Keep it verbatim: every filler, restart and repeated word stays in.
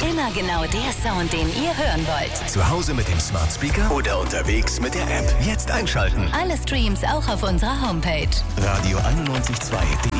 Immer genau der Sound, den ihr hören wollt. Zu Hause mit dem Smart Speaker oder unterwegs mit der App. Jetzt einschalten. Alle Streams auch auf unserer Homepage. radio einundneunzig Komma zwei punkt de